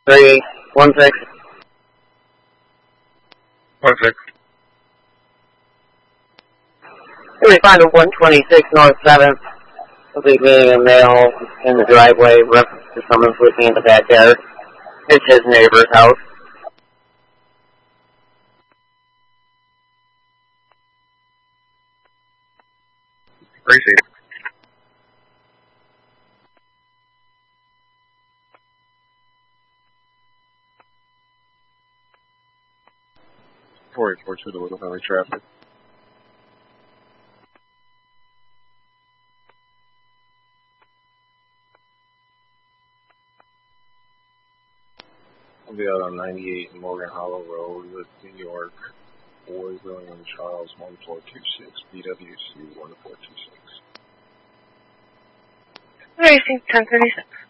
316. 16. We find a 126 North 7th. Will be meeting a male in the driveway, reference to someone sleeping in the backyard. It's his neighbor's house. Appreciate it. To the Little Valley traffic. I'll be out on 98 Morgan Hollow Road with New York, Boys, William Charles 1426, BWC 1426. Racing 1036.